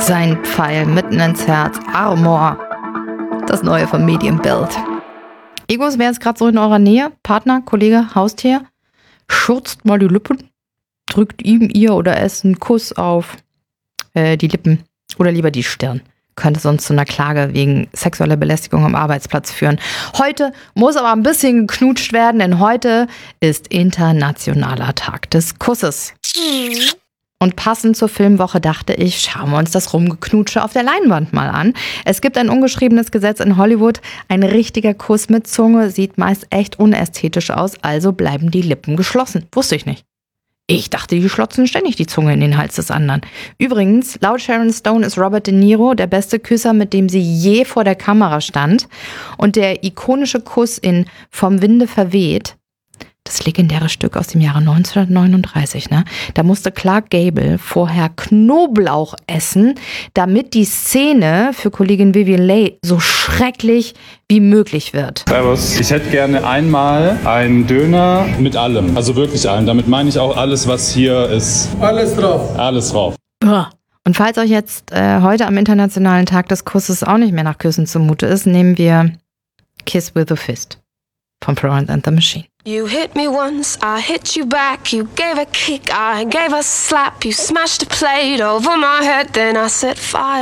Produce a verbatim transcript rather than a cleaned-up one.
Sein Pfeil mitten ins Herz. Armor. Das Neue vom Medienbild. Egos, wer ist gerade so in eurer Nähe? Partner, Kollege, Haustier? Schürzt mal die Lippen. Drückt ihm, ihr oder es einen Kuss auf äh, die Lippen. Oder lieber die Stirn. Könnte sonst zu einer Klage wegen sexueller Belästigung am Arbeitsplatz führen. Heute muss aber ein bisschen geknutscht werden, denn heute ist Internationaler Tag des Kusses. Und passend zur Filmwoche dachte ich, schauen wir uns das Rumgeknutsche auf der Leinwand mal an. Es gibt ein ungeschriebenes Gesetz in Hollywood. Ein richtiger Kuss mit Zunge sieht meist echt unästhetisch aus, also bleiben die Lippen geschlossen. Wusste ich nicht. Ich dachte, die schlotzen ständig die Zunge in den Hals des anderen. Übrigens, laut Sharon Stone ist Robert De Niro der beste Küsser, mit dem sie je vor der Kamera stand. Und der ikonische Kuss in Vom Winde verweht, das legendäre Stück aus dem Jahre neunzehnhundertneununddreißig, ne? Da musste Clark Gable vorher Knoblauch essen, damit die Szene für Kollegin Vivien Leigh so schrecklich wie möglich wird. Servus. Ich hätte gerne einmal einen Döner mit allem. Also wirklich allem. Damit meine ich auch alles, was hier ist. Alles drauf. Alles drauf. Und falls euch jetzt äh, heute am Internationalen Tag des Kusses auch nicht mehr nach Küssen zumute ist, nehmen wir Kiss with a Fist von Florence and the Machine. You hit me once, I hit you back. You gave a kick, I gave a slap. You smashed a plate over my head, then I set fire.